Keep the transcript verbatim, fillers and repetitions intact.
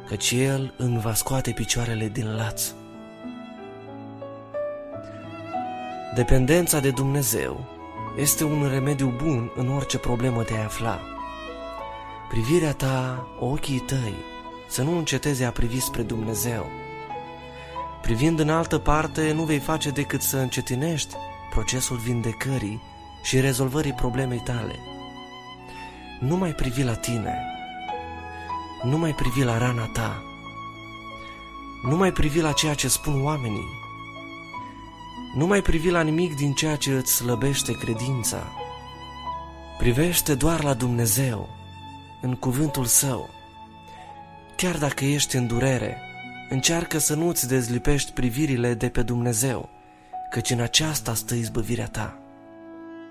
căci El îmi va scoate picioarele din laț. Dependența de Dumnezeu este un remediu bun în orice problemă te-ai afla. Privirea ta, ochii tăi, să nu înceteze a privi spre Dumnezeu. Privind în altă parte, nu vei face decât să încetinești procesul vindecării și rezolvării problemei tale. Nu mai privi la tine, nu mai privi la rana ta, nu mai privi la ceea ce spun oamenii, nu mai privi la nimic din ceea ce îți slăbește credința. Privește doar la Dumnezeu, în cuvântul Său. Chiar dacă ești în durere, încearcă să nu-ți dezlipești privirile de pe Dumnezeu, căci în aceasta stă izbăvirea ta.